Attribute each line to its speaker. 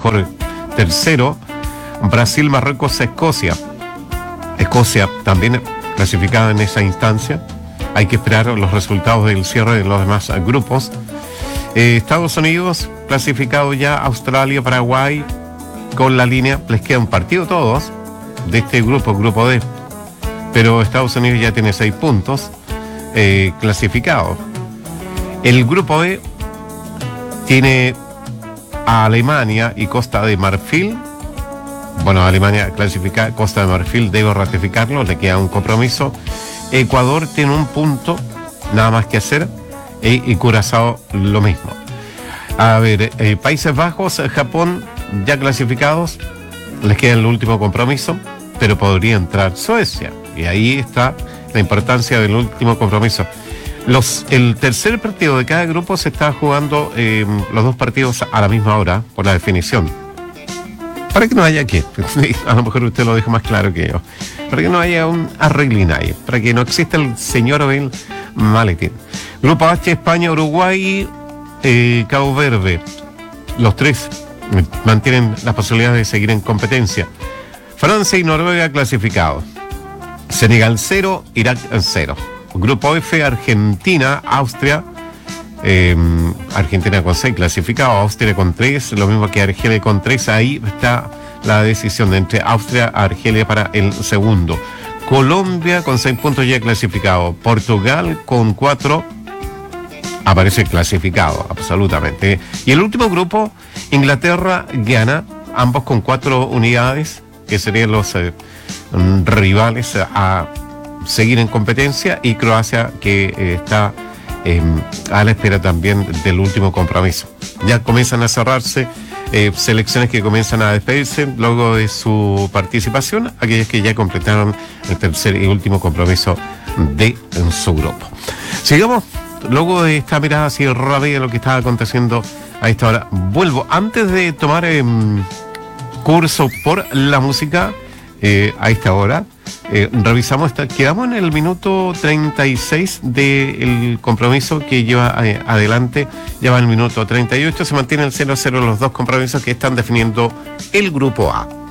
Speaker 1: mejor tercero. Brasil, Marruecos, Escocia. Escocia también clasificada en esa instancia. Hay que esperar los resultados del cierre de los demás grupos. Estados Unidos clasificado ya, Australia, Paraguay con la línea, les queda un partido todos de este grupo, grupo D, pero Estados Unidos ya tiene 6 puntos clasificados. El grupo D tiene a Alemania y Costa de Marfil. Bueno, Alemania clasifica, Costa de Marfil debe ratificarlo, le queda un compromiso. Ecuador tiene un punto, nada más que hacer, y Curazao lo mismo. A ver, Países Bajos, Japón ya clasificados, les queda el último compromiso, pero podría entrar Suecia, y ahí está la importancia del último compromiso. El tercer partido de cada grupo se está jugando los 2 partidos a la misma hora, por la definición. Para que no haya que, a lo mejor usted lo deja más claro que yo, para que no haya un arreglinaje, para que no exista el señor del maletín. Grupo H, España, Uruguay, Cabo Verde. Los 3 mantienen las posibilidades de seguir en competencia. Francia y Noruega clasificados. Senegal 0, Irak 0. Grupo F, Argentina, Austria. Argentina con 6 clasificado, Austria con 3, lo mismo que Argelia con 3. Ahí está la decisión de entre Austria y Argelia para el segundo. Colombia con 6 puntos ya clasificado. Portugal con 4 aparece clasificado, absolutamente. Y el último grupo, Inglaterra, Ghana, ambos con 4 unidades, que serían los rivales a seguir en competencia, y Croacia, que está a la espera también del último compromiso. Ya comienzan a cerrarse selecciones que comienzan a despedirse luego de su participación, aquellas que ya completaron el tercer y último compromiso de su grupo. Sigamos, luego de esta mirada así rápida de lo que está aconteciendo a esta hora. Vuelvo, antes de tomar curso por la música a esta hora. Revisamos, quedamos en el minuto 36 del compromiso que lleva adelante, lleva el minuto 38, se mantiene el 0-0 los 2 compromisos que están definiendo el grupo A.